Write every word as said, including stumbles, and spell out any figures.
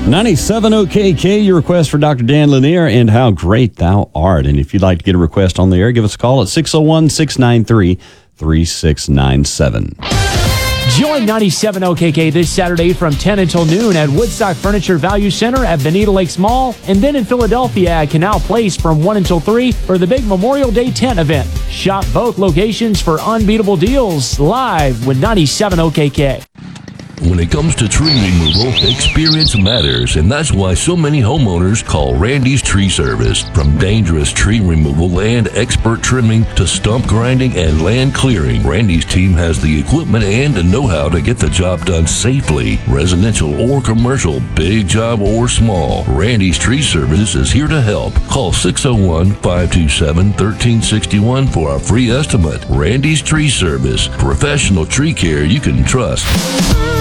ninety-seven O K K, your request for Doctor Dan Lanier and How Great Thou Art. And if you'd like to get a request on the air, give us a call at six oh one, six nine three, three six nine seven. Join ninety-seven O K K this Saturday from ten until noon at Woodstock Furniture Value Center at Bonita Lakes Mall, and then in Philadelphia at Canal Place from one until three for the big Memorial Day tent event. Shop both locations for unbeatable deals live with ninety-seven O K K. When it comes to tree removal, experience matters, and that's why so many homeowners call Randy's Tree Service. From dangerous tree removal and expert trimming to stump grinding and land clearing, Randy's team has the equipment and the know-how to get the job done safely, residential or commercial, big job or small. Randy's Tree Service is here to help. Call six oh one, five two seven, one three six one for a free estimate. Randy's Tree Service, professional tree care you can trust.